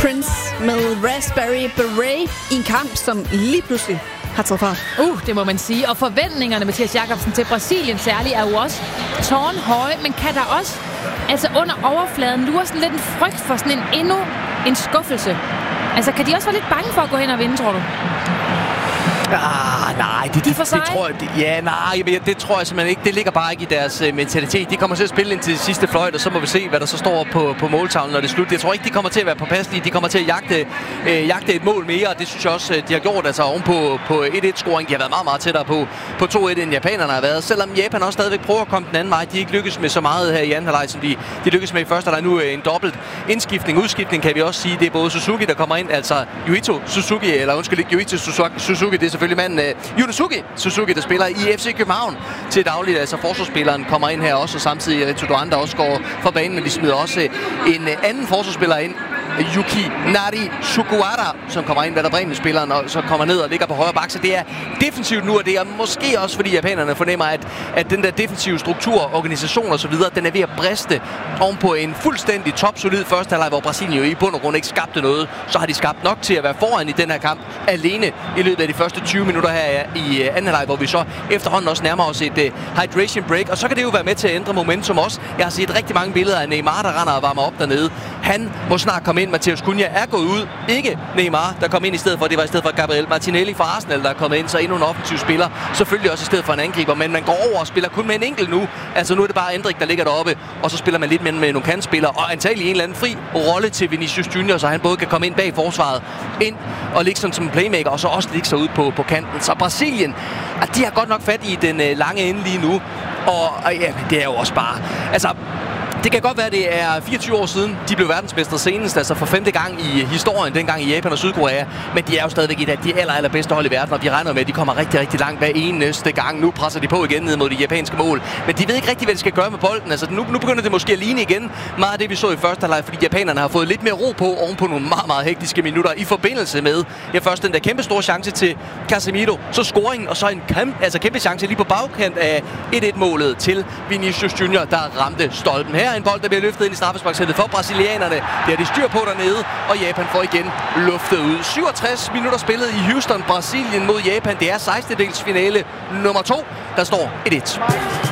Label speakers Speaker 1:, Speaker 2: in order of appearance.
Speaker 1: Prince med Raspberry Beret i en kamp, som lige pludselig har taget fart.
Speaker 2: Det må man sige. Og forventningerne, Mathias Jakobsen, til Brasilien særligt, er jo også tårnhøje. Men kan der også, altså under overfladen, lure sådan lidt en frygt for sådan endnu en skuffelse? Altså, kan de også være lidt bange for at gå hen og vinde, tror du?
Speaker 3: Nej, det tror jeg. Det tror jeg simpelthen ikke. Det ligger bare ikke i deres mentalitet. De kommer til at spille indtil det sidste fløjt, og så må vi se, hvad der så står på måltavlen, når det er slut. Jeg tror ikke, de kommer til at være påpasselige. De kommer til at jagte et mål mere, og det synes jeg også, de har gjort. Altså oven på 1-1-scoring. De har været meget, meget tættere på 2-1, end japanerne har været. Selvom Japan også stadigvæk prøver at komme den anden vej. De ikke lykkes med så meget her i anden halvleg, som de lykkes med i første. Der er nu en dobbelt udskiftning, kan vi også sige. Det er både Suzuki, der kommer ind, altså Yuito Suzuki, eller undskyld ikke Yuito Suzuki, det er selvfølgelig manden Yunosuke Suzuki, der spiller i FC København til dagligt. Altså forsvarsspilleren kommer ind her også, og samtidig Rito Duran, der også går fra banen, men de smider også en anden forsvarsspiller ind, Yuki Nari Shukuara, som kommer ind, hvad der Bremen-spilleren, og så kommer ned og ligger på højre bak. Så det er defensivt nu, og det er måske også, fordi japanerne fornemmer, at den der defensive struktur, organisation og så videre, den er ved at briste ovenpå en fuldstændig topsolid første halvleg, hvor Brasilien jo i bund og grund ikke skabte noget. Så har de skabt nok til at være foran i den her kamp alene i løbet af de første 20 minutter her i anden halvleg, hvor vi så efterhånden også nærmer os et hydration break, og så kan det jo være med til at ændre momentum også. Jeg har set rigtig mange billeder af Neymar, der render og varmer op dernede. Han må snart komme ind. Mathias Cunha er gået ud. Ikke Neymar, der kom ind i stedet for. Det var i stedet for Gabriel Martinelli fra Arsenal, der er kommet ind. Så endnu en offensiv spiller. Selvfølgelig også i stedet for en angriber. Men man går over og spiller kun med en enkelt nu. Altså nu er det bare Endrik, der ligger deroppe. Og så spiller man lidt med nogle kantspillere. Og antagelig en eller anden fri rolle til Vinicius Junior, så han både kan komme ind bag forsvaret. Ind og ligge sådan som en playmaker. Og så også ligge sig ud på kanten. Så Brasilien, de har godt nok fat i den lange ende lige nu. Og ja, det er jo også bare... Altså, det kan godt være, at det er 24 år siden, de blev verdensmestre senest, altså for 5. gang i historien, dengang i Japan og Sydkorea. Men de er jo stadigvæk et af de allerbedste hold i verden, og de regner med, at de kommer rigtig, rigtig langt hver eneste gang. Nu presser de på igen ned mod de japanske mål. Men de ved ikke rigtig, hvad de skal gøre med bolden. Altså nu begynder det måske at ligne igen meget af det, vi så i første halvleg, fordi japanerne har fået lidt mere ro på oven på nogle meget, meget hektiske minutter i forbindelse med først den der kæmpe store chance til Casemiro, så scoringen, og så en kæmpe chance lige på bagkant af 1-1-målet til Vinicius Junior, der ramte stolpen. Her en bold, der bliver løftet ind i straffesparksfeltet for brasilianerne. Det har de styr på dernede, og Japan får igen luftet ud. 67 minutter spillet i Houston, Brasilien mod Japan. Det er 16-delsfinale nummer 2. Der står 1-1.